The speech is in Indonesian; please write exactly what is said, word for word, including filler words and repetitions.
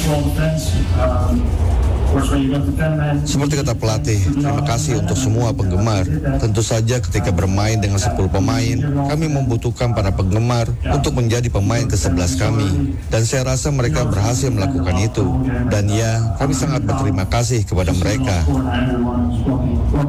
Seperti kata pelatih, terima kasih untuk semua penggemar. Tentu saja ketika bermain dengan sepuluh pemain, kami membutuhkan para penggemar untuk menjadi pemain ke sebelas kami. Dan saya rasa mereka berhasil melakukan itu. Dan ya, kami sangat berterima kasih kepada mereka.